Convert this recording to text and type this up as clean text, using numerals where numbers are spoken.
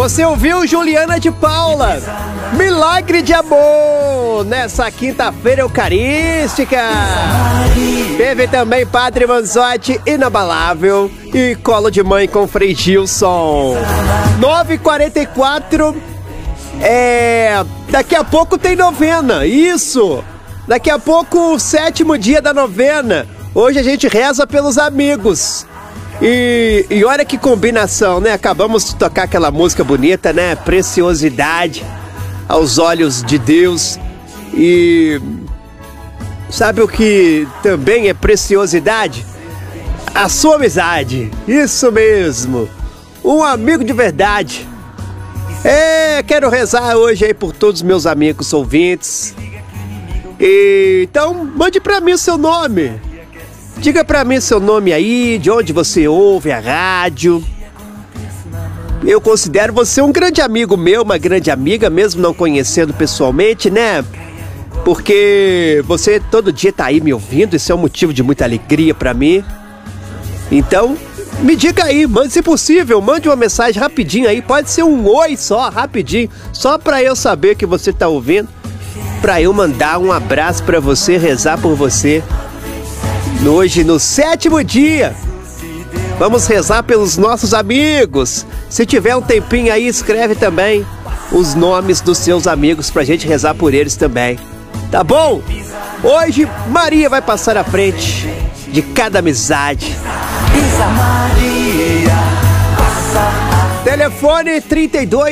Você ouviu Juliana de Paula, Milagre de Amor, nessa quinta-feira eucarística. Teve também Padre Manzotti, Inabalável, e Colo de Mãe com Frei Gilson. 9h44, daqui a pouco tem novena, isso. Daqui a pouco o 7º dia da novena. Hoje a gente reza pelos amigos. E olha que combinação, né? Acabamos de tocar aquela música bonita, né? Preciosidade aos olhos de Deus. E sabe o que também é preciosidade? A sua amizade. Isso mesmo. Um amigo de verdade. Quero rezar hoje aí por todos os meus amigos ouvintes. Então, mande pra mim o seu nome. Diga pra mim seu nome aí, de onde você ouve a rádio. Eu considero você um grande amigo meu, uma grande amiga, mesmo não conhecendo pessoalmente, né? Porque você todo dia tá aí me ouvindo, isso é um motivo de muita alegria pra mim. Então, me diga aí, se possível, mande uma mensagem rapidinho aí, pode ser um oi só, rapidinho, só pra eu saber que você tá ouvindo, pra eu mandar um abraço pra você, rezar por você. Hoje, no 7º dia, vamos rezar pelos nossos amigos. Se tiver um tempinho aí, escreve também os nomes dos seus amigos pra gente rezar por eles também. Tá bom? Hoje, Maria vai passar à frente de cada amizade. Telefone 32